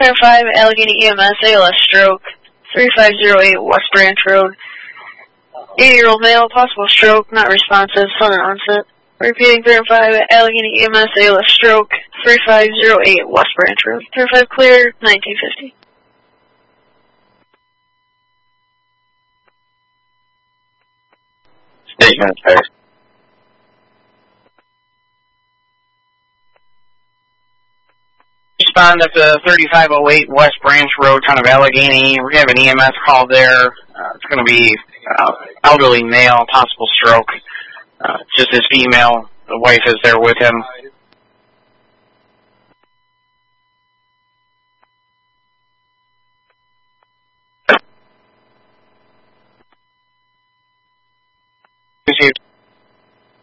Parent 5, Allegheny EMS, ALS stroke, 3508 West Branch Road. 80-year-old male, possible stroke, not responsive, sudden onset. Repeating, Parent 5, Allegheny EMS, ALS stroke, 3508 West Branch Road. Parent 5 clear, 1950. Statement, sir. Respond up to 3508 West Branch Road, town of Allegheny. We have an EMS call there. It's going to be elderly male, possible stroke. Just his female. The wife is there with him. Received.